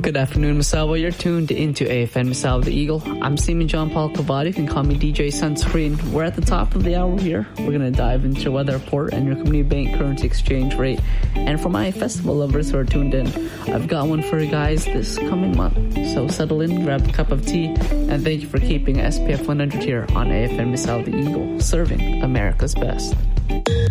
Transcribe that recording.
Good afternoon, Misawa. You're tuned into AFN Misawa the Eagle. I'm Seaman John Paul Cavati. You can call me DJ Sunscreen. We're at the top of the hour here. We're going to dive into weather report and your community bank currency exchange rate. And for my festival lovers who are tuned in, I've got one for you guys this coming month. So settle in, grab a cup of tea, and thank you for keeping SPF 100 here on AFN Misawa the Eagle, serving America's best.